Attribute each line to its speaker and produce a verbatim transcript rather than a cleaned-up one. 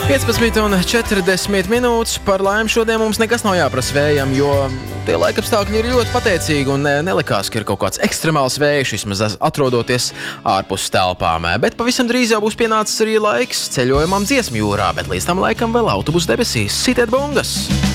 Speaker 1: piecpadsmit un četrdesmit minūtes. Par laimi šodien mums nekas nav jāprasa vējam, jo tie laikapstākļi ir ļoti pateicīgi un nelikās, ka ir kaut kāds ekstremāls vējš, vismaz atrodoties ārpus telpām. Bet pavisam drīz jau būs pienācis arī laiks ceļojumam Dziesmu jūrā, bet līdz tam laikam vēl autobusu debesīs. Sitiet bungas!